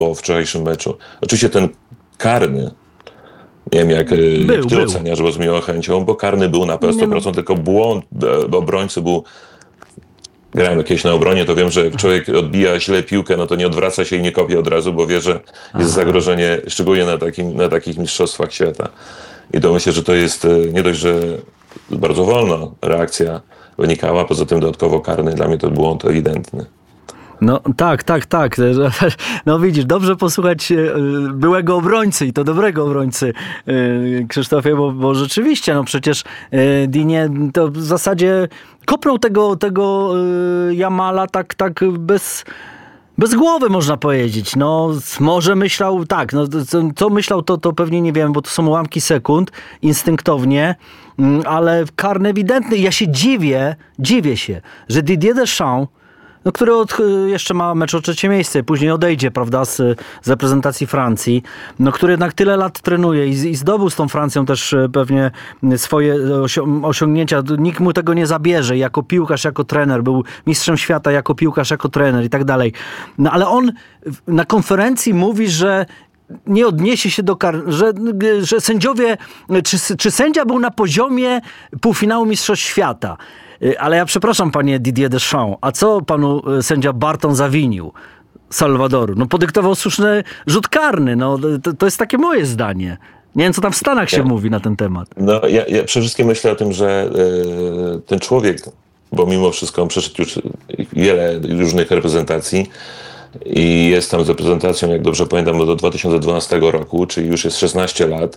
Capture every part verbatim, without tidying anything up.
po wczorajszym meczu. Oczywiście ten karny, nie wiem jak był, ty był. oceniasz, bo z miłą chęcią, bo karny był na pewno sto procent, tylko błąd e, obrońcy był. Grałem jakieś na obronie, to wiem, że jak człowiek odbija źle piłkę, no to nie odwraca się i nie kopie od razu, bo wie, że jest Aha. zagrożenie, szczególnie na, takim, na takich mistrzostwach świata. I to myślę, że to jest nie dość, że bardzo wolno reakcja wynikała, poza tym dodatkowo karny, dla mnie to błąd ewidentny. No tak, tak, tak. No widzisz, dobrze posłuchać byłego obrońcy i to dobrego obrońcy, Krzysztofie, bo, bo rzeczywiście, no przecież Digne to w zasadzie kopnął tego, tego Jamala tak, tak bez... Bez głowy, można powiedzieć. No, może myślał, tak, no, co, co myślał, to, to pewnie nie wiem, bo to są ułamki sekund, instynktownie, ale karny ewidentny. Ja się dziwię, dziwię się, że Didier Deschamps, no, który od, jeszcze ma mecz o trzecie miejsce, później odejdzie, prawda, z, z reprezentacji Francji, no, który jednak tyle lat trenuje i, i zdobył z tą Francją też pewnie swoje osią- osiągnięcia. Nikt mu tego nie zabierze. Jako piłkarz, jako trener, był mistrzem świata jako piłkarz, jako trener i tak dalej. No, ale on na konferencji mówi, że nie odniesie się do kar, że, że sędziowie, czy, czy sędzia był na poziomie półfinału Mistrzostw Świata. Ale ja przepraszam, panie Didier Deschamps, a co panu sędzia Barton zawinił Salwadoru? No podyktował słuszny rzut karny, no to, to jest takie moje zdanie. Nie wiem, co tam w Stanach się ja, mówi na ten temat. No ja, ja przede wszystkim myślę o tym, że y, ten człowiek, bo mimo wszystko on przeszedł już wiele różnych reprezentacji i jest tam z reprezentacją, jak dobrze pamiętam, do dwa tysiące dwunastego roku, czyli już jest szesnaście lat.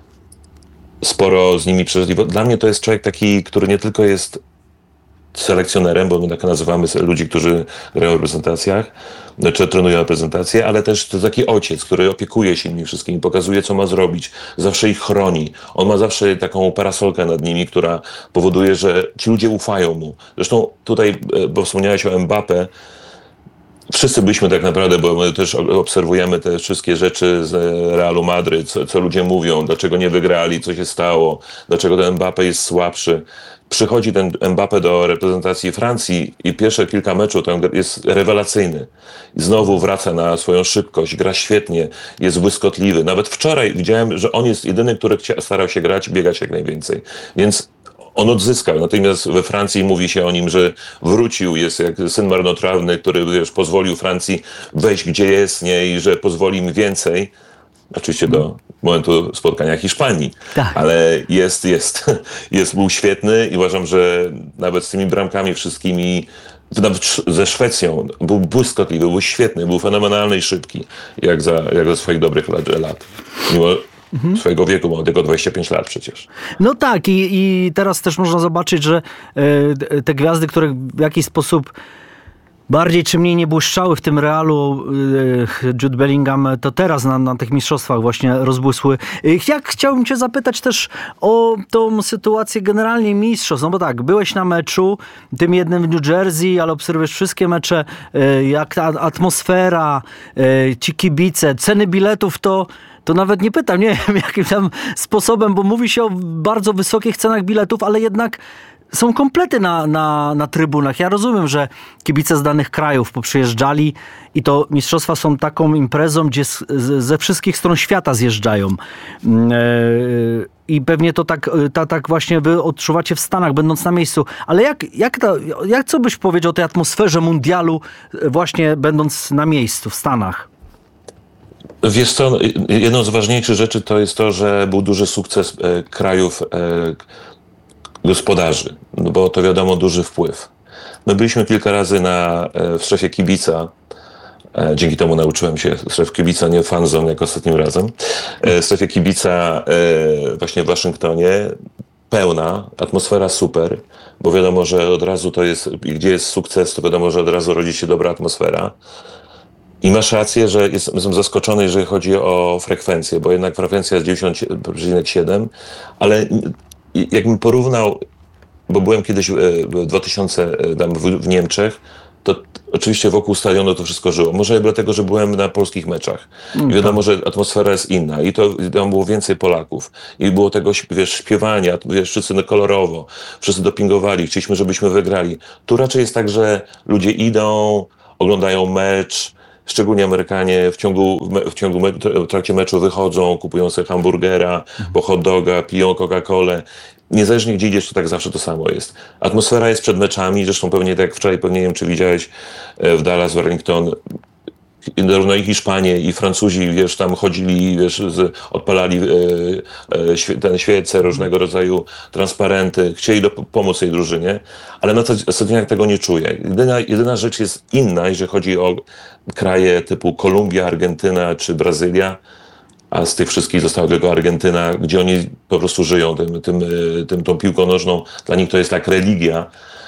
Sporo z nimi przeszedł. Dla mnie to jest człowiek taki, który nie tylko jest selekcjonerem, bo my tak nazywamy ludzi, którzy grają w reprezentacjach, czy trenują reprezentację, ale też to taki ojciec, który opiekuje się nimi wszystkimi, pokazuje, co ma zrobić, zawsze ich chroni. On ma zawsze taką parasolkę nad nimi, która powoduje, że ci ludzie ufają mu. Zresztą tutaj, bo wspomniałeś o Mbappé, wszyscy byliśmy tak naprawdę, bo my też obserwujemy te wszystkie rzeczy z Realu Madryt, co, co ludzie mówią, dlaczego nie wygrali, co się stało, dlaczego ten Mbappé jest słabszy. Przychodzi ten Mbappé do reprezentacji Francji i pierwsze kilka meczów tam jest rewelacyjny. I znowu wraca na swoją szybkość, gra świetnie, jest błyskotliwy. Nawet wczoraj widziałem, że on jest jedyny, który chcia, starał się grać, biegać jak najwięcej. Więc on odzyskał. Natomiast we Francji mówi się o nim, że wrócił, jest jak syn marnotrawny, który wiesz, pozwolił Francji wejść gdzie jest, nie, i że pozwoli im więcej. Oczywiście do momentu spotkania Hiszpanii. Tak. Ale jest, jest, jest, był świetny i uważam, że nawet z tymi bramkami wszystkimi, nawet ze Szwecją, był błyskotliwy, był świetny, był fenomenalny i szybki, jak za, jak za swoich dobrych lat. Mimo Mhm. swojego wieku, bo on tylko dwadzieścia pięć lat przecież. No tak i, i teraz też można zobaczyć, że y, te gwiazdy, które w jakiś sposób bardziej czy mniej nie błyszczały w tym Realu, y, Jude Bellingham, to teraz na, na tych mistrzostwach właśnie rozbłysły. Y, jak chciałbym cię zapytać też o tą sytuację generalnie mistrzostw, no bo tak, byłeś na meczu, tym jednym w New Jersey, ale obserwujesz wszystkie mecze, y, jak ta atmosfera, y, ci kibice, ceny biletów, to to nawet nie pytam, nie wiem jakim tam sposobem, bo mówi się o bardzo wysokich cenach biletów, ale jednak są komplety na, na, na trybunach. Ja rozumiem, że kibice z danych krajów poprzyjeżdżali i to mistrzostwa są taką imprezą, gdzie z, z, ze wszystkich stron świata zjeżdżają. Yy, I pewnie to tak, ta, tak właśnie wy odczuwacie w Stanach, będąc na miejscu. Ale jak, jak, to, jak co byś powiedział o tej atmosferze mundialu, właśnie będąc na miejscu w Stanach? Wiesz co, jedną z ważniejszych rzeczy to jest to, że był duży sukces e, krajów e, gospodarzy, no bo to wiadomo duży wpływ. My byliśmy kilka razy na, e, w strefie kibica, e, dzięki temu nauczyłem się stref kibica, nie fanzone jak ostatnim razem, e, w strefie kibica e, właśnie w Waszyngtonie, pełna, atmosfera super, bo wiadomo, że od razu to jest, gdzie jest sukces, to wiadomo, że od razu rodzi się dobra atmosfera. I masz rację, że jest, jestem zaskoczony, jeżeli chodzi o frekwencję, bo jednak frekwencja jest dziewięćdziesiąt przecinek siedem, ale jakbym porównał, bo byłem kiedyś w dwa tysiące tam w, w Niemczech, to oczywiście wokół stadionu to wszystko żyło. Może dlatego, że byłem na polskich meczach. I wiadomo, że atmosfera jest inna i to tam było więcej Polaków. I było tego, wiesz, śpiewania, wiesz, wszyscy kolorowo, wszyscy dopingowali, chcieliśmy, żebyśmy wygrali. Tu raczej jest tak, że ludzie idą, oglądają mecz, szczególnie Amerykanie w ciągu, w ciągu me, w trakcie meczu wychodzą, kupują sobie hamburgera, po hot doga, piją Coca-Colę. Niezależnie gdzie idziesz, to tak zawsze to samo jest. Atmosfera jest przed meczami, zresztą pewnie tak jak wczoraj, pewnie nie wiem, czy widziałeś w Dallas, w Arlington, zarówno i Hiszpanie, i Francuzi, wiesz, tam chodzili, wiesz, z, odpalali e, e, ten świece, różnego rodzaju transparenty, chcieli do, pomóc tej drużynie, ale na stadionach tego nie czuję. Jedyna, jedyna rzecz jest inna, jeżeli chodzi o kraje typu Kolumbia, Argentyna czy Brazylia, a z tych wszystkich została tylko Argentyna, gdzie oni po prostu żyją tym, tym, tym, tą piłką nożną. Dla nich to jest jak religia.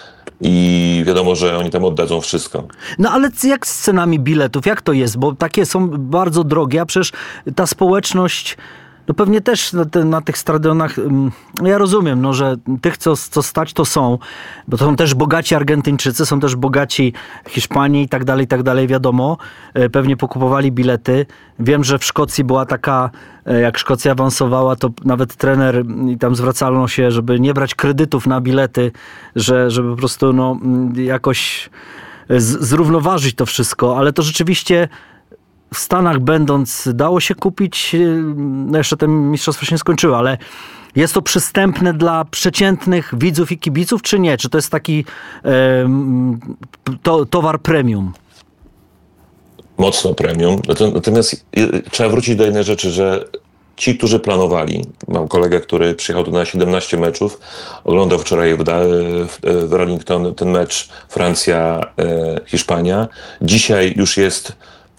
I wiadomo, że oni tam oddadzą wszystko. No ale jak z cenami biletów? Jak to jest? Bo takie są bardzo drogie, a przecież ta społeczność, no pewnie też na, te, na tych stadionach, no ja rozumiem, no, że tych, co, co stać, to są, bo to są też bogaci Argentyńczycy, są też bogaci Hiszpanii i tak dalej, i tak dalej, wiadomo. Pewnie pokupowali bilety. Wiem, że w Szkocji była taka, jak Szkocja awansowała, to nawet trener i tam zwracano się, żeby nie brać kredytów na bilety, że, żeby po prostu no, jakoś z, zrównoważyć to wszystko, ale to rzeczywiście w Stanach będąc dało się kupić, no jeszcze te mistrzostwa się nie skończyły, ale jest to przystępne dla przeciętnych widzów i kibiców, czy nie? Czy to jest taki e, to, towar premium? Mocno premium. Natomiast trzeba wrócić do jednej rzeczy, że ci, którzy planowali, mam kolegę, który przyjechał tu na siedemnaście meczów, oglądał wczoraj w, w, w Arlington ten mecz Francja-Hiszpania. Dzisiaj już jest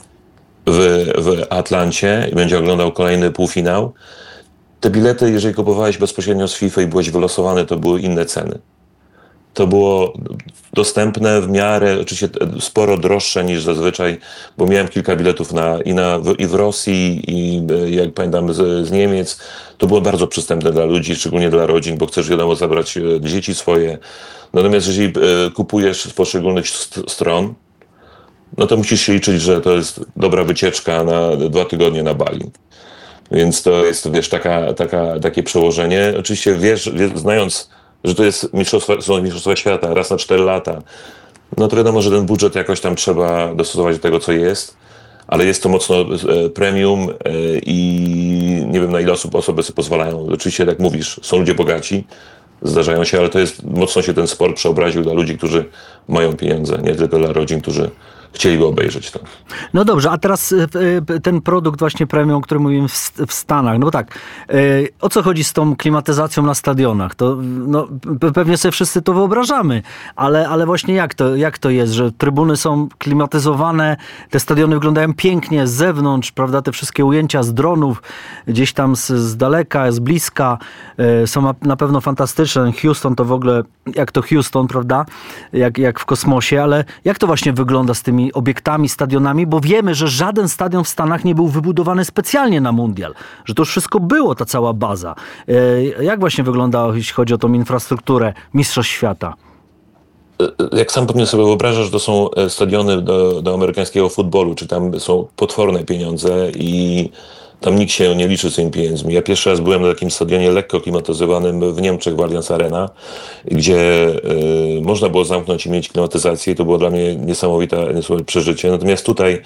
w, w Atlancie i będzie oglądał kolejny półfinał. Te bilety, jeżeli kupowałeś bezpośrednio z FIFA i byłeś wylosowany, to były inne ceny. To było dostępne w miarę, oczywiście sporo droższe niż zazwyczaj, bo miałem kilka biletów na, i, na, i w Rosji, i jak pamiętam z, z Niemiec. To było bardzo przystępne dla ludzi, szczególnie dla rodzin, bo chcesz wiadomo zabrać dzieci swoje. Natomiast jeżeli kupujesz z poszczególnych stron, no to musisz się liczyć, że to jest dobra wycieczka na dwa tygodnie na Bali. Więc to jest, wiesz, taka, taka, takie przełożenie. Oczywiście wiesz, wiesz, znając, że to jest mistrzostwa, są mistrzostwa świata raz na cztery lata, no to wiadomo, że ten budżet jakoś tam trzeba dostosować do tego, co jest, ale jest to mocno premium i nie wiem, na ile osób osoby sobie pozwalają. Oczywiście, jak mówisz, są ludzie bogaci, zdarzają się, ale to jest, mocno się ten sport przeobraził dla ludzi, którzy mają pieniądze, nie tylko dla rodzin, którzy chcieliby obejrzeć to. No dobrze, a teraz ten produkt właśnie premium, o którym mówimy w, w Stanach. No tak, o co chodzi z tą klimatyzacją na stadionach? To no, pewnie sobie wszyscy to wyobrażamy, ale, ale właśnie jak to, jak to jest, że trybuny są klimatyzowane, te stadiony wyglądają pięknie z zewnątrz, prawda, te wszystkie ujęcia z dronów, gdzieś tam z, z daleka, z bliska, są na, na pewno fantastyczne. Houston to w ogóle, jak to Houston, prawda, jak, jak w kosmosie, ale jak to właśnie wygląda z tymi obiektami, stadionami, bo wiemy, że żaden stadion w Stanach nie był wybudowany specjalnie na mundial, że to już wszystko było, ta cała baza. Jak właśnie wygląda, jeśli chodzi o tą infrastrukturę Mistrzostw Świata? Jak sam pewnie sobie wyobrażasz, to są stadiony do, do amerykańskiego futbolu, czy tam są potworne pieniądze i tam nikt się nie liczy z tymi pieniędzmi. Ja pierwszy raz byłem na takim stadionie lekko klimatyzowanym w Niemczech, w Allianz Arena, gdzie y, można było zamknąć i mieć klimatyzację i to było dla mnie niesamowite, niesamowite przeżycie. Natomiast tutaj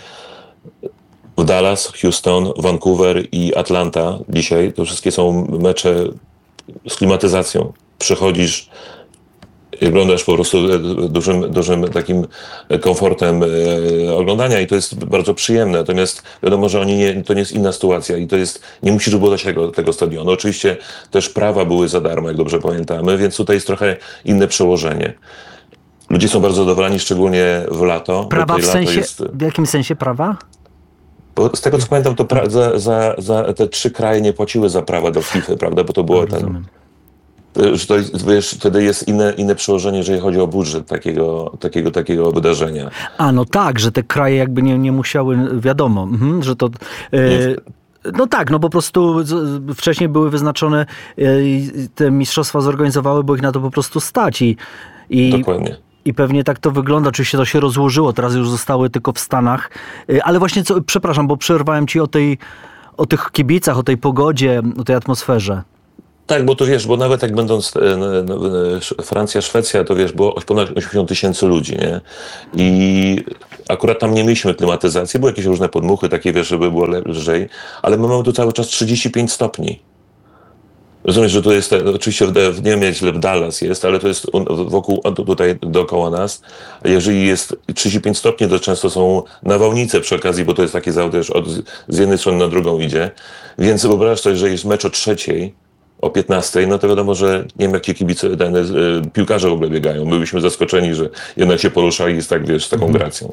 w Dallas, Houston, Vancouver i Atlanta dzisiaj, to wszystkie są mecze z klimatyzacją. Przychodzisz i oglądasz po prostu dużym, dużym takim komfortem e, oglądania i to jest bardzo przyjemne. Natomiast wiadomo, że oni nie, to nie jest inna sytuacja i to jest, nie musisz budować tego, tego stadionu. Oczywiście też prawa były za darmo, jak dobrze pamiętamy, więc tutaj jest trochę inne przełożenie. Ludzie są bardzo zadowoleni, szczególnie w lato. Prawa w sensie, jest, w jakim sensie prawa? Bo z tego co pamiętam, to pra, za, za, za te trzy kraje nie płaciły za prawa do FIFA, prawda, bo to było no, ten... Że to, wiesz, wtedy jest inne, inne przełożenie, jeżeli chodzi o budżet takiego, takiego, takiego wydarzenia. A no tak, że te kraje jakby nie, nie musiały, wiadomo, mhm, że to... Yy... No tak, no po prostu wcześniej były wyznaczone, te mistrzostwa zorganizowały, bo ich na to po prostu stać. I, i, Dokładnie. I pewnie tak to wygląda. Oczywiście to się rozłożyło, teraz już zostały tylko w Stanach. Ale właśnie, co, przepraszam, bo przerwałem ci o tej, o tych kibicach, o tej pogodzie, o tej atmosferze. Tak, bo to wiesz, bo nawet jak będąc Francja, Szwecja, to wiesz, było ponad osiemdziesiąt tysięcy ludzi, nie? I akurat tam nie mieliśmy klimatyzacji, były jakieś różne podmuchy, takie wiesz, żeby było lżej, ale my mamy tu cały czas trzydzieści pięć stopni. Rozumiesz, że to jest, oczywiście w Niemczech, w Dallas jest, ale to jest wokół, tutaj dookoła nas. Jeżeli jest trzydzieści pięć stopni, to często są nawałnice przy okazji, bo to jest takie zawód, że od, z jednej strony na drugą idzie. Więc wyobraź sobie, że jest mecz o trzeciej, o piętnastej, no to wiadomo, że nie wiem, jakie kibice, ten, piłkarze w ogóle biegają. My byliśmy zaskoczeni, że jednak się poruszali z, tak, wiesz, z taką mhm. gracją.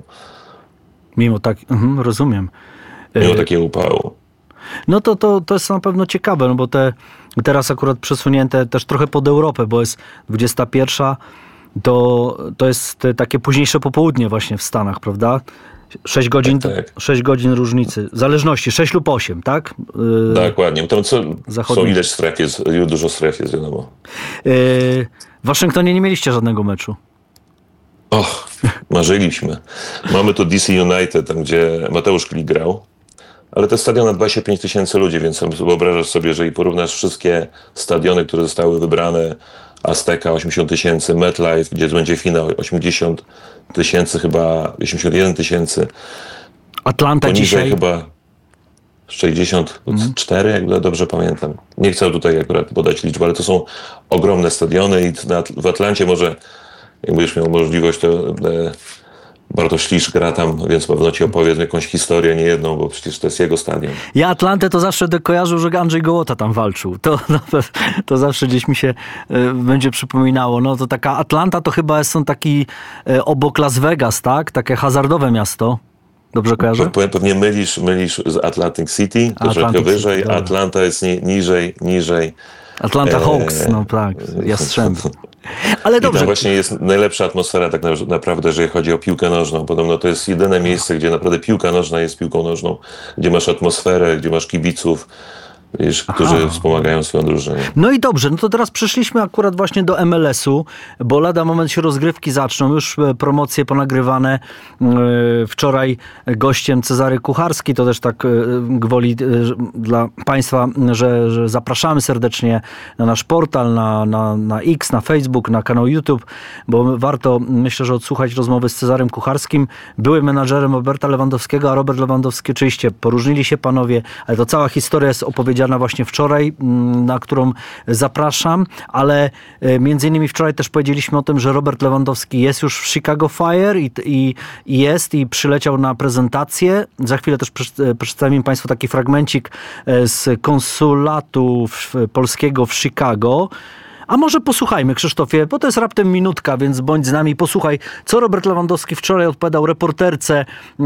Mimo tak, mhm, rozumiem. Mimo takiego upału. No to, to, to jest na pewno ciekawe, no bo te teraz akurat przesunięte też trochę pod Europę, bo jest dwudziesta pierwsza, to, to jest takie późniejsze popołudnie właśnie w Stanach, prawda? sześć godzin, tak, tak. sześć godzin różnicy, w zależności, sześć lub osiem, tak? Yy, Dokładnie, tam co, są ileś stref jest, dużo stref jest, wiadomo. Yy, w Waszyngtonie nie mieliście żadnego meczu? Och, marzyliśmy. Mamy tu D C United, tam gdzie Mateusz Klich grał. Ale to jest stadion na dwadzieścia pięć tysięcy ludzi, więc wyobrażasz sobie, jeżeli porównasz wszystkie stadiony, które zostały wybrane, Azteca osiemdziesiąt tysięcy, MetLife, gdzie będzie finał osiemdziesiąt tysięcy, chyba osiemdziesiąt jeden tysięcy. Atlanta Poniżej dzisiaj chyba sześćdziesiąt cztery, mm. jak dobrze pamiętam. Nie chcę tutaj akurat podać liczby, ale to są ogromne stadiony i na, w Atlancie może, jak będziesz miał możliwość, to e, Bartosz Ślisz gra tam, więc pewno ci opowiem jakąś historię, nie jedną, bo przecież to jest jego stadion. Ja Atlantę to zawsze kojarzył, że Andrzej Gołota tam walczył. To, no, to, to zawsze gdzieś mi się y, będzie przypominało. No to taka Atlanta to chyba są taki y, obok Las Vegas, tak? Takie hazardowe miasto. Dobrze kojarzę? Pe- pewnie mylisz, mylisz z Atlantic City, to trochę wyżej, City, Atlanta jest ni- niżej, niżej. Atlanta Hawks, no tak, Jastrzębie. Ale dobrze. I tam właśnie jest najlepsza atmosfera tak naprawdę, jeżeli chodzi o piłkę nożną. Podobno to jest jedyne miejsce, gdzie naprawdę piłka nożna jest piłką nożną, gdzie masz atmosferę, gdzie masz kibiców, wiesz, którzy Aha. wspomagają swoją drużynę. No i dobrze, no to teraz przeszliśmy akurat właśnie do M L S-u, bo lada moment się rozgrywki zaczną, już promocje ponagrywane. Wczoraj gościem Cezary Kucharski, to też tak gwoli dla Państwa, że, że zapraszamy serdecznie na nasz portal, na, na, na X, na Facebook, na kanał YouTube, bo warto, myślę, że odsłuchać rozmowy z Cezarym Kucharskim, byłym menadżerem Roberta Lewandowskiego, a Robert Lewandowski oczywiście poróżnili się panowie, ale to cała historia jest opowiedziana właśnie wczoraj, na którą zapraszam, ale między innymi wczoraj też powiedzieliśmy o tym, że Robert Lewandowski jest już w Chicago Fire i, i, i jest i przyleciał na prezentację. Za chwilę też przedstawimy Państwu taki fragmencik z konsulatu polskiego w Chicago. A może posłuchajmy, Krzysztofie, bo to jest raptem minutka, więc bądź z nami, posłuchaj, co Robert Lewandowski wczoraj odpowiadał reporterce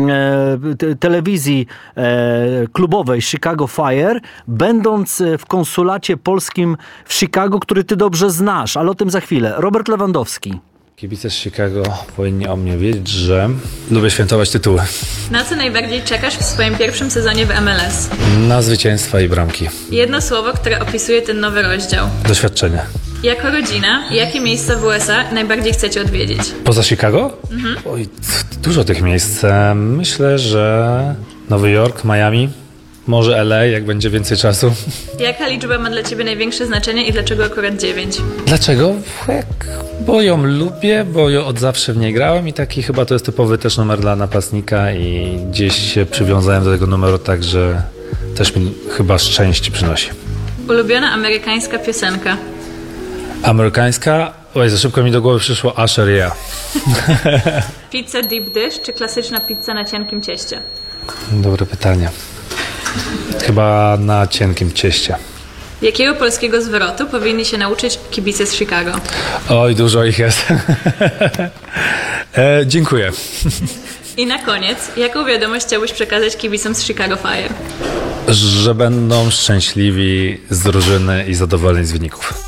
e, te, telewizji e, klubowej Chicago Fire, będąc w konsulacie polskim w Chicago, który ty dobrze znasz, ale o tym za chwilę. Robert Lewandowski. Kibice z Chicago powinni o mnie wiedzieć, że lubię świętować tytuły. Na co najbardziej czekasz w swoim pierwszym sezonie w M L S? Na zwycięstwa i bramki. Jedno słowo, które opisuje ten nowy rozdział. Doświadczenie. Jako rodzina, jakie miejsca w U S A najbardziej chcecie odwiedzić? Poza Chicago? Mhm. Oj, dużo tych miejsc. Myślę, że Nowy Jork, Miami, może L A, jak będzie więcej czasu. Jaka liczba ma dla ciebie największe znaczenie i dlaczego akurat dziewięć? Dlaczego? Bo ją lubię, bo ją od zawsze w niej grałem i taki chyba to jest typowy też numer dla napastnika i gdzieś się przywiązałem do tego numeru, tak że też mi chyba szczęście przynosi. Ulubiona amerykańska piosenka? Amerykańska? Oj, za szybko mi do głowy przyszło Usher, yeah. Pizza deep dish czy klasyczna pizza na cienkim cieście? Dobre pytanie. Chyba na cienkim cieście. Jakiego polskiego zwrotu powinni się nauczyć kibice z Chicago? Oj, dużo ich jest. e, dziękuję. I na koniec, jaką wiadomość chciałbyś przekazać kibicom z Chicago Fire? Że będą szczęśliwi z drużyny i zadowoleni z wyników.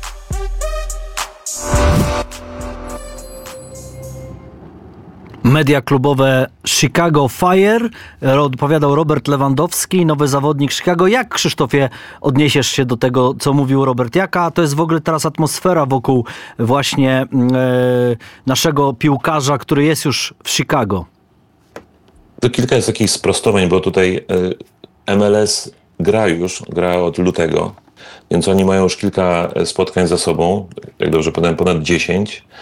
Media klubowe Chicago Fire, odpowiadał Robert Lewandowski, nowy zawodnik Chicago. Jak, Krzysztofie, odniesiesz się do tego, co mówił Robert? Jaka to jest w ogóle teraz atmosfera wokół właśnie e, naszego piłkarza, który jest już w Chicago? To kilka jest takich sprostowań, bo tutaj e, M L S gra już, gra od lutego, więc oni mają już kilka spotkań za sobą, jak dobrze pamiętam, ponad dziesięć.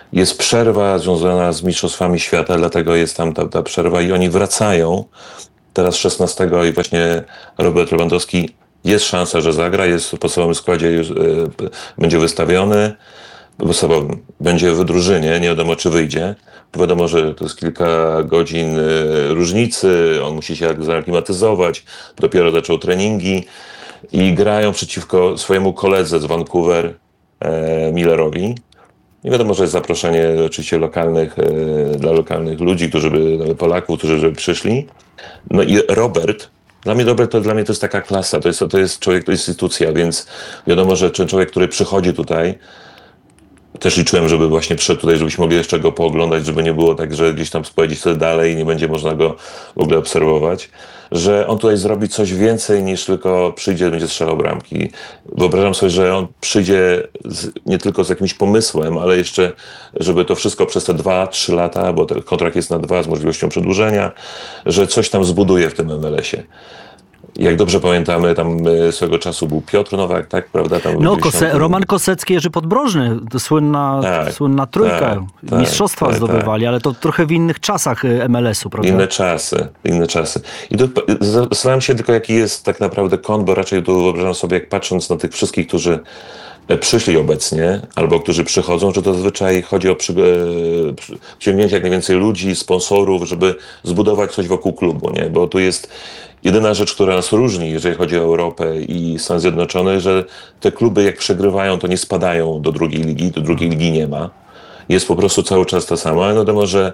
jest przerwa związana z Mistrzostwami Świata, dlatego jest tam ta, ta przerwa i oni wracają. Teraz szesnastego i właśnie Robert Lewandowski, jest szansa, że zagra, jest w podstawowym składzie, już, y, będzie wystawiony, podstawowym, będzie w drużynie, nie wiadomo czy wyjdzie. Wiadomo, że to jest kilka godzin y, różnicy, on musi się zaaklimatyzować, dopiero zaczął treningi i grają przeciwko swojemu koledze z Vancouver, e, Millerowi. Nie wiadomo, że jest zaproszenie oczywiście lokalnych, e, dla lokalnych ludzi, którzy by, Polaków, którzy by przyszli. No i Robert, dla mnie Robert to dla mnie to jest taka klasa, to jest, to jest człowiek, to jest instytucja, więc wiadomo, że ten człowiek, który przychodzi tutaj, też liczyłem, żeby właśnie przyszedł tutaj, żebyśmy mogli jeszcze go pooglądać, żeby nie było tak, że gdzieś tam pojedzie sobie dalej i nie będzie można go w ogóle obserwować, że on tutaj zrobi coś więcej niż tylko przyjdzie, będzie strzelał bramki. Wyobrażam sobie, że on przyjdzie z, nie tylko z jakimś pomysłem, ale jeszcze, żeby to wszystko przez te dwa, trzy lata, bo ten kontrakt jest na dwa z możliwością przedłużenia, że coś tam zbuduje w tym em el esie. Jak dobrze pamiętamy, tam swego czasu był Piotr Nowak, tak, prawda? Tam no, Kose- Roman Kosecki, Jerzy Podbrożny, to słynna, tak, słynna trójka. Tak, mistrzostwa tak, zdobywali, tak. Ale to trochę w innych czasach em el esu, prawda? Inne czasy, inne czasy. I to, zastanawiam się tylko, jaki jest tak naprawdę kąt, bo raczej tu wyobrażam sobie, jak patrząc na tych wszystkich, którzy przyszli obecnie, albo którzy przychodzą, że to zazwyczaj chodzi o przy, przyciągnięcie jak najwięcej ludzi, sponsorów, żeby zbudować coś wokół klubu, nie? Bo tu jest jedyna rzecz, która nas różni, jeżeli chodzi o Europę i Stany Zjednoczone, że te kluby jak przegrywają, to nie spadają do drugiej ligi, do drugiej ligi nie ma. Jest po prostu cały czas to samo, ale no wiadomo, że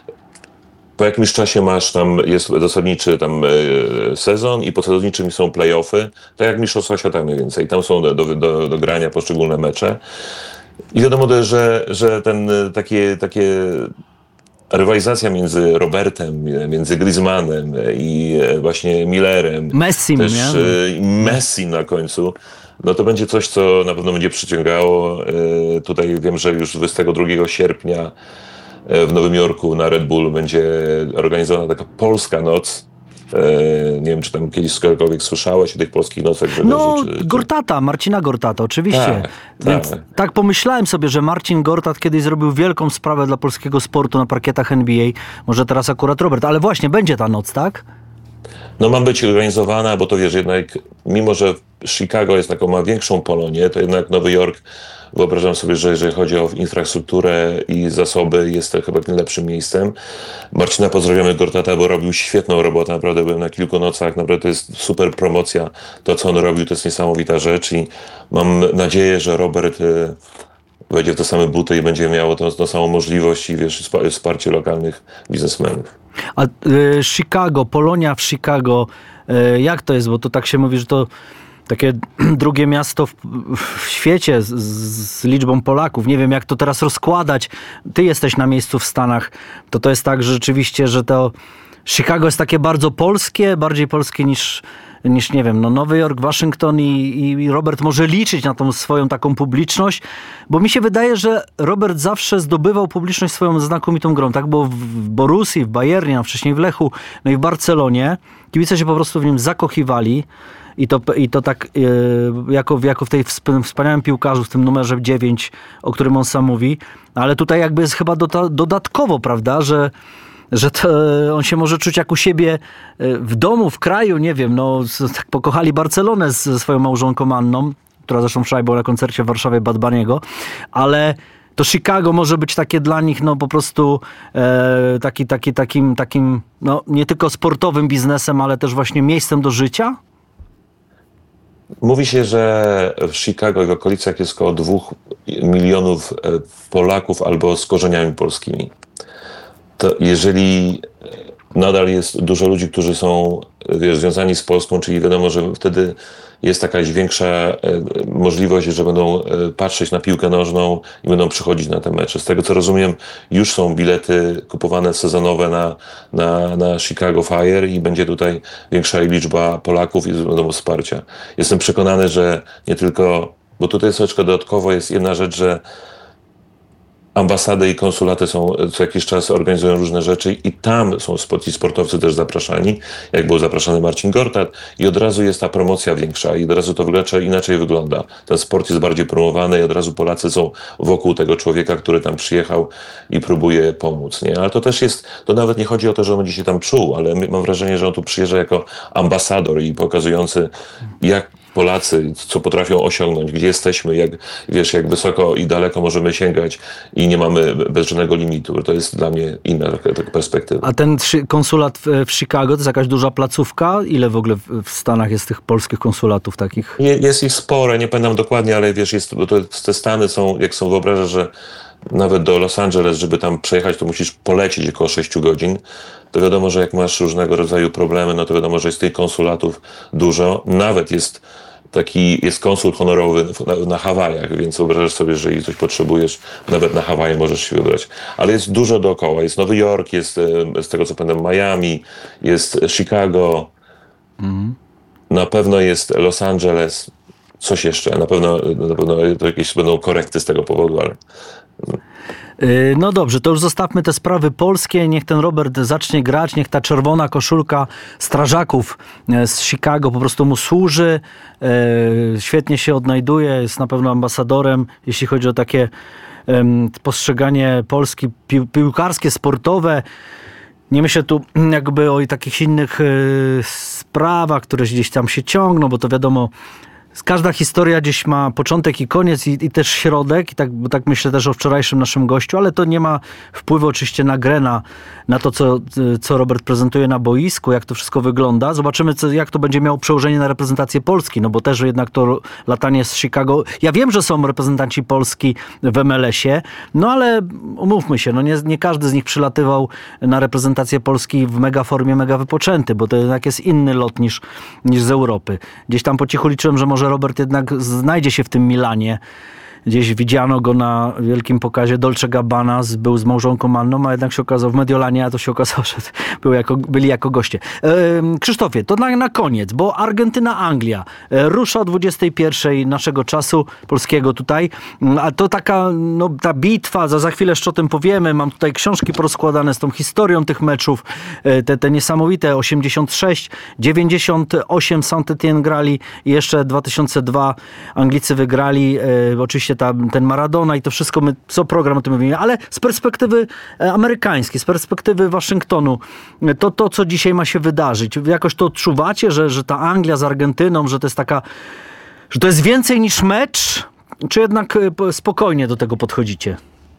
po jakimś czasie masz tam, jest zasadniczy tam e, sezon i po sezonniczym są play-offy, tak jak Mistrzostwa Świata mniej więcej. Tam są do, do, do, do grania poszczególne mecze. I wiadomo, że, że ten takie, takie rywalizacja między Robertem, między Griezmannem i właśnie Millerem, Messim, też nie? Messi na końcu, no to będzie coś, co na pewno będzie przyciągało. E, tutaj wiem, że już dwudziestego drugiego sierpnia w Nowym Jorku na Red Bull będzie organizowana taka polska noc. E, nie wiem, czy tam kiedyś skiedykolwiek słyszałeś o tych polskich nocach? No, czy, czy... Gortata, Marcina Gortata, oczywiście. Tak, Więc tak. tak pomyślałem sobie, że Marcin Gortat kiedyś zrobił wielką sprawę dla polskiego sportu na parkietach en bi ej. Może teraz akurat Robert, ale właśnie, będzie ta noc, tak? No ma być organizowana, bo to wiesz, jednak mimo, że Chicago jest taką, ma większą Polonię, to jednak Nowy Jork, wyobrażam sobie, że jeżeli chodzi o infrastrukturę i zasoby, jest to chyba najlepszym miejscem. Marcina pozdrawiamy Gortata, bo robił świetną robotę, naprawdę byłem na kilku nocach, naprawdę to jest super promocja, to co on robił, to jest niesamowita rzecz i mam nadzieję, że Robert y, wejdzie w te same buty i będzie miał tą, tą samą możliwość i wiesz, wsparcie lokalnych biznesmenów. A y, Chicago, Polonia w Chicago, y, jak to jest? Bo to tak się mówi, że to takie drugie miasto w, w świecie z, z liczbą Polaków. Nie wiem, jak to teraz rozkładać. Ty jesteś na miejscu w Stanach. To to jest tak, że rzeczywiście, że to Chicago jest takie bardzo polskie, bardziej polskie niż, niż nie wiem, no Nowy Jork, Waszyngton i, i Robert może liczyć na tą swoją taką publiczność, bo mi się wydaje, że Robert zawsze zdobywał publiczność swoją znakomitą grą. Tak było w Borussii, w Bayernie, a wcześniej w Lechu, no i w Barcelonie. Kibice się po prostu w nim zakochiwali. I to, i to tak yy, jako, jako w tej wspaniałym piłkarzu, w tym numerze dziewięć, o którym on sam mówi. Ale tutaj jakby jest chyba do, dodatkowo, prawda, że, że to, on się może czuć jak u siebie w domu, w kraju, nie wiem, no tak pokochali Barcelonę ze swoją małżonką Anną, która zresztą wczoraj była na koncercie w Warszawie Bad Bunny'ego, ale to Chicago może być takie dla nich, no po prostu e, taki, taki, takim, takim, no nie tylko sportowym biznesem, ale też właśnie miejscem do życia. Mówi się, że w Chicago i w okolicach jest około dwóch milionów Polaków albo z korzeniami polskimi. To jeżeli nadal jest dużo ludzi, którzy są wiesz, związani z Polską, czyli wiadomo, że wtedy jest jakaś większa możliwość, że będą patrzeć na piłkę nożną i będą przychodzić na te mecze. Z tego co rozumiem, już są bilety kupowane sezonowe na, na, na Chicago Fire i będzie tutaj większa liczba Polaków i będą wsparcia. Jestem przekonany, że nie tylko, bo tutaj troszeczkę dodatkowo jest jedna rzecz, że ambasady i konsulaty są co jakiś czas organizują różne rzeczy i tam są ci sportowcy też zapraszani, jak był zapraszany Marcin Gortat i od razu jest ta promocja większa i od razu to inaczej wygląda. Ten sport jest bardziej promowany i od razu Polacy są wokół tego człowieka, który tam przyjechał i próbuje pomóc, nie? Ale to też jest, to nawet nie chodzi o to, że on będzie się tam czuł, ale mam wrażenie, że on tu przyjeżdża jako ambasador i pokazujący, jak Polacy, co potrafią osiągnąć, gdzie jesteśmy, jak, wiesz, jak wysoko i daleko możemy sięgać i nie mamy bez żadnego limitu. To jest dla mnie inna taka perspektywa. A ten konsulat w, w Chicago to jest jakaś duża placówka? Ile w ogóle w Stanach jest tych polskich konsulatów takich? Jest ich sporo, nie pamiętam dokładnie, ale wiesz, jest, bo to, te Stany są, jak są, wyobrażasz, że nawet do Los Angeles, żeby tam przejechać, to musisz polecieć około sześć godzin. To wiadomo, że jak masz różnego rodzaju problemy, no to wiadomo, że jest tych konsulatów dużo. Nawet jest taki, jest konsul honorowy na, na Hawajach, więc wyobrażasz sobie, że jeśli coś potrzebujesz, nawet na Hawaje możesz się wybrać. Ale jest dużo dookoła. Jest Nowy Jork, jest z tego co pamiętam Miami, jest Chicago, mhm. Na pewno jest Los Angeles, coś jeszcze. Na pewno, na pewno to jakieś będą korekty z tego powodu, ale... No dobrze, to już zostawmy te sprawy polskie, niech ten Robert zacznie grać, niech ta czerwona koszulka strażaków z Chicago po prostu mu służy, świetnie się odnajduje, jest na pewno ambasadorem, jeśli chodzi o takie postrzeganie Polski pi- piłkarskie, sportowe. Nie myślę tu jakby o takich innych sprawach, które gdzieś tam się ciągną, bo to wiadomo, każda historia gdzieś ma początek i koniec i, i też środek, i tak, bo tak myślę też o wczorajszym naszym gościu, ale to nie ma wpływu oczywiście na grę, na, na to, co, co Robert prezentuje na boisku, jak to wszystko wygląda. Zobaczymy, co, jak to będzie miało przełożenie na reprezentację Polski, no bo też jednak to latanie z Chicago... Ja wiem, że są reprezentanci Polski w em el esie, no ale umówmy się, no nie, nie każdy z nich przylatywał na reprezentację Polski w mega formie, mega wypoczęty, bo to jednak jest inny lot niż, niż z Europy. Gdzieś tam po cichu liczyłem, że może Robert jednak znajdzie się w tym Milanie. Gdzieś widziano go na wielkim pokazie Dolce Gabbana, był z małżonką Anną, a jednak się okazał w Mediolanie, a to się okazało, że był jako, byli jako goście. E, Krzysztofie, to na, na koniec, bo Argentyna-Anglia e, rusza o dwudziestej pierwszej naszego czasu, polskiego tutaj, a to taka, no, ta bitwa, za, za chwilę jeszcze o tym powiemy, mam tutaj książki porozkładane z tą historią tych meczów, e, te, te niesamowite osiemdziesiąt sześć, dziewięćdziesiąt osiem Saint-Étienne grali i jeszcze dwa tysiące dwa Anglicy wygrali, e, oczywiście Ta, ten Maradona i to wszystko, my co program o tym mówimy, ale z perspektywy amerykańskiej, z perspektywy Waszyngtonu, to, to co dzisiaj ma się wydarzyć, jakoś to odczuwacie, że, że ta Anglia z Argentyną, że to jest taka, że to jest więcej niż mecz, czy jednak spokojnie do tego podchodzicie?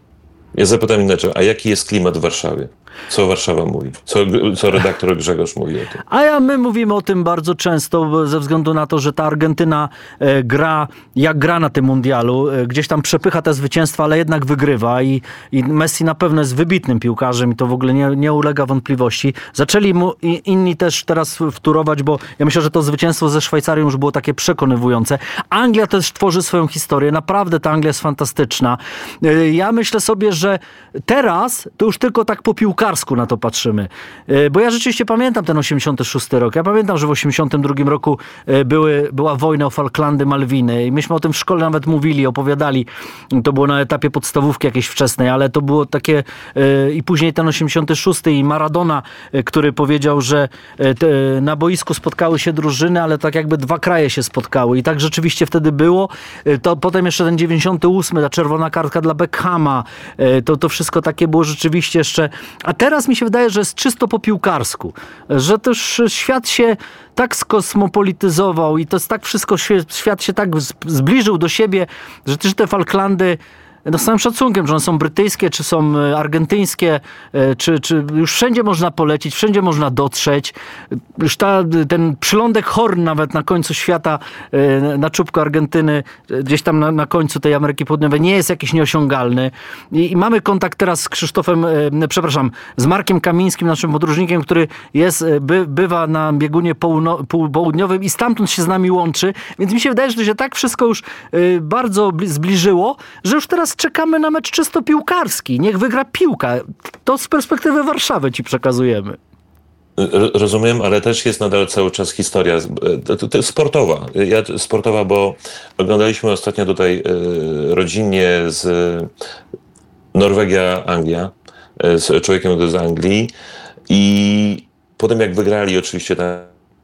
Ja zapytam inaczej, a jaki jest klimat w Warszawie? Co Warszawa mówi? Co, co redaktor Grzegorz mówi o tym? A ja, my mówimy o tym bardzo często, ze względu na to, że ta Argentyna e, gra, jak gra na tym mundialu, e, gdzieś tam przepycha te zwycięstwa, ale jednak wygrywa i, i Messi na pewno jest wybitnym piłkarzem i to w ogóle nie, nie ulega wątpliwości. Zaczęli mu i, inni też teraz wtórować, bo ja myślę, że to zwycięstwo ze Szwajcarią już było takie przekonywujące. Anglia też tworzy swoją historię. Naprawdę ta Anglia jest fantastyczna. E, ja myślę sobie, że teraz to już tylko tak po piłkarsku na to patrzymy. Bo ja rzeczywiście pamiętam ten osiemdziesiąty szósty rok. Ja pamiętam, że w osiemdziesiątym drugim roku były, była wojna o Falklandy, Malwiny i myśmy o tym w szkole nawet mówili, opowiadali. To było na etapie podstawówki jakiejś wczesnej, ale to było takie i później ten osiemdziesiąty szósty i Maradona, który powiedział, że na boisku spotkały się drużyny, ale tak jakby dwa kraje się spotkały i tak rzeczywiście wtedy było. To potem jeszcze ten dziewięćdziesiąty ósmy, ta czerwona kartka dla Beckhama. To, to wszystko takie było rzeczywiście jeszcze... A teraz mi się wydaje, że jest czysto po piłkarsku, że też świat się tak skosmopolityzował i to jest tak wszystko, świat się tak zbliżył do siebie, że też te Falklandy, no z całym szacunkiem, że one są brytyjskie, czy są argentyńskie, czy, czy już wszędzie można polecieć, wszędzie można dotrzeć. Już ta, ten przylądek Horn nawet na końcu świata, na czubku Argentyny, gdzieś tam na, na końcu tej Ameryki Południowej nie jest jakiś nieosiągalny. I, i mamy kontakt teraz z Krzysztofem, przepraszam, z Markiem Kamińskim, naszym podróżnikiem, który jest, by, bywa na biegunie połudno, południowym i stamtąd się z nami łączy. Więc mi się wydaje, że to się tak wszystko już bardzo zbliżyło, że już teraz czekamy na mecz czysto piłkarski. Niech wygra piłka. To z perspektywy Warszawy ci przekazujemy. Rozumiem, ale też jest nadal cały czas historia to, to sportowa. Ja, sportowa, bo oglądaliśmy ostatnio tutaj rodzinnie z Norwegia, Anglia, z człowiekiem z Anglii i potem jak wygrali oczywiście ta...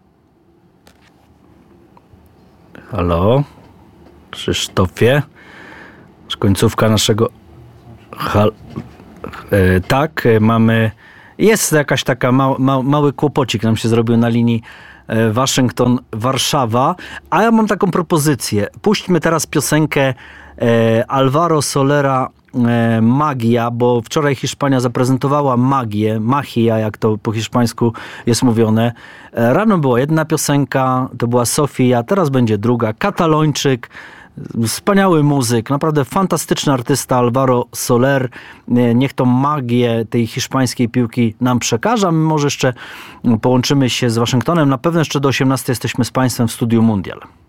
Halo? Krzysztofie? Końcówka naszego... Hal... E, tak, mamy... Jest jakaś taka ma, ma, mały kłopocik nam się zrobił na linii e, Waszyngton-Warszawa, a ja mam taką propozycję. Puśćmy teraz piosenkę e, Alvaro Solera e, Magia, bo wczoraj Hiszpania zaprezentowała magię, magia, jak to po hiszpańsku jest mówione. E, rano była jedna piosenka, to była Sofia, teraz będzie druga, Katalończyk. Wspaniały muzyk, naprawdę fantastyczny artysta Alvaro Soler. Niech tą magię tej hiszpańskiej piłki nam przekaże. My może jeszcze połączymy się z Waszyngtonem. Na pewno jeszcze do osiemnastej jesteśmy z Państwem w Studiu Mundial.